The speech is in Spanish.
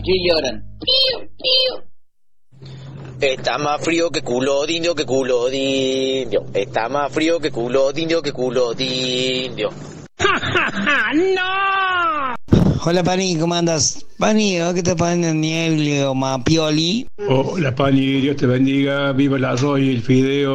qué lloran? Está más frío que culo de indio, que culo de indio. Está más frío que culo de indio, que culo de indio. ¡No! Hola, Pani, ¿cómo andas? Pani, ¿qué te pasa en niebla o mapioli? Hola, Pani, Dios te bendiga. Viva el arroz y el fideo.